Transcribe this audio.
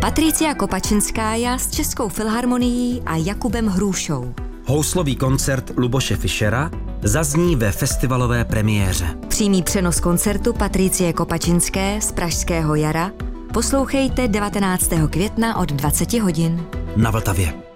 Patricia Kopačinskája s Českou filharmonií a Jakubem Hrušou. Houslový koncert Luboše Fischera zazní ve festivalové premiéře. Přímý přenos koncertu Patricie Kopačinské z Pražského jara poslouchejte 19. května od 20 hodin. Na Vltavě.